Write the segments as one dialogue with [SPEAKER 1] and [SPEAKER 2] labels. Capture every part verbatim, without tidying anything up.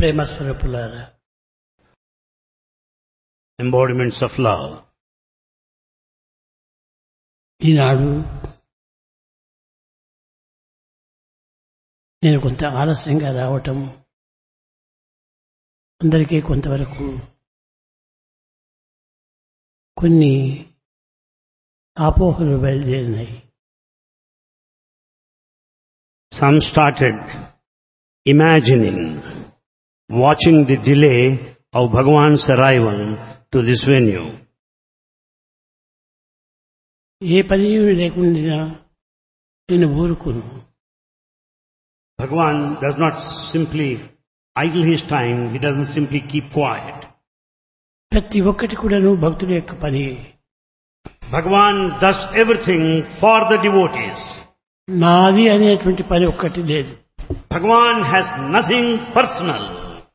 [SPEAKER 1] ప్రేమ స్వరూపులారా,
[SPEAKER 2] embodiments of love.
[SPEAKER 1] ఈనాడు నేను కొంత ఆలస్యంగా రావటం అందరికీ కొంతవరకు కొన్ని అపోహలు బయలుదేరినాయి.
[SPEAKER 2] Some started imagining, watching the delay of Bhagavan's arrival to this venue.
[SPEAKER 1] ఏ పని లేకుండా నేను ఊరుకును.
[SPEAKER 2] Bhagavan does not simply idle his time, he doesn't simply keep quiet.
[SPEAKER 1] ప్రతి ఒక్కటి కూడాను భక్తుల యొక్క పని.
[SPEAKER 2] Bhagavan does everything for the devotees.
[SPEAKER 1] నాది అనేటువంటి పని ఒక్కటి లేదు.
[SPEAKER 2] Bhagavan has nothing personal.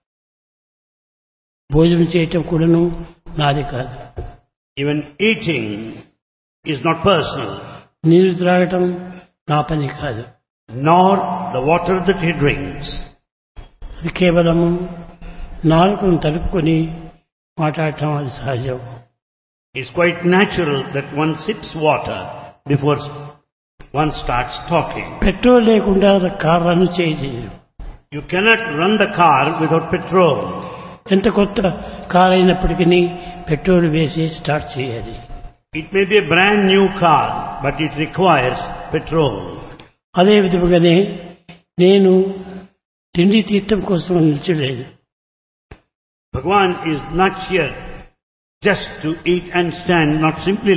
[SPEAKER 1] భోజనం చేయటం కూడాను నాది కాదు.
[SPEAKER 2] Even eating is not personal.
[SPEAKER 1] నీరు త్రాగటం నా పని కాదు.
[SPEAKER 2] Nor the water that he drinks.
[SPEAKER 1] అది కేవలము నాలుకను తలుపుకొని మాట్లాడటం అది సహజం.
[SPEAKER 2] It's quite natural that one sips water before one starts talking.
[SPEAKER 1] Petrol లేకుండా కార్ రన్ చేయలేదు.
[SPEAKER 2] You cannot run the car without petrol.
[SPEAKER 1] ఎంత కొత్త కార్ అయినప్పటికీ పెట్రోల్ వేసి స్టార్ట్ చేయాలి.
[SPEAKER 2] It may be a brand new car, but it requires petrol.
[SPEAKER 1] అదే విధముగానే నేను తిండి తీర్థం కోసం నిల్చలేదు.
[SPEAKER 2] Bhagavan is not here just to eat and stand, not simply